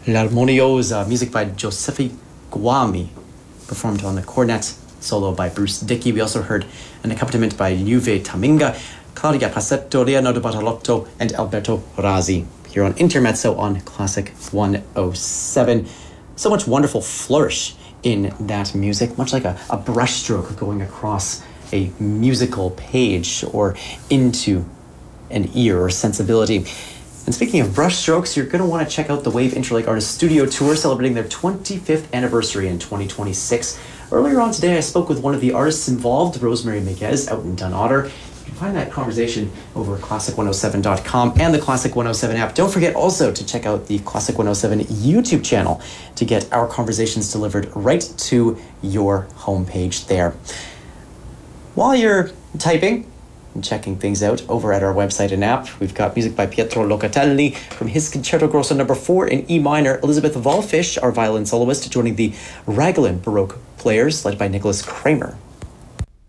L'Armoniosa, music by Giuseppe Guami, performed on the cornet, solo by Bruce Dickey. We also heard an accompaniment by Juve Taminga, Claudia Passetto, Leonardo Bartolotto, and Alberto Razzi, here on Intermezzo on Classic 107. So much wonderful flourish in that music, much like a brushstroke going across a musical page or into an ear or sensibility. And speaking of brushstrokes, you're going to want to check out the Wave Interlake Artists Studio Tour, celebrating their 25th anniversary in 2026. Earlier on today, I spoke with one of the artists involved, Rosemary Miguez, out in Dunotter. You can find that conversation over at classic107.com and the Classic 107 app. Don't forget also to check out the Classic 107 YouTube channel to get our conversations delivered right to your homepage there. While you're typing and checking things out over at our website and app, we've got music by Pietro Locatelli from his Concerto Grosso No. 4 in E minor. Elizabeth Wallfisch, our violin soloist, joining the Raglan Baroque players led by Nicholas Kramer.